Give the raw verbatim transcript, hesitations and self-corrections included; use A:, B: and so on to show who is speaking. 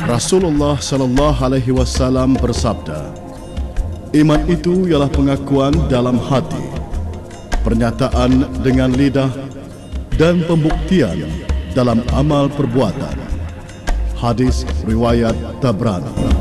A: Rasulullah sallallahu alaihi wasallam bersabda, iman itu ialah pengakuan dalam hati, pernyataan dengan lidah, dan pembuktian dalam amal perbuatan. Hadis riwayat Tabrani.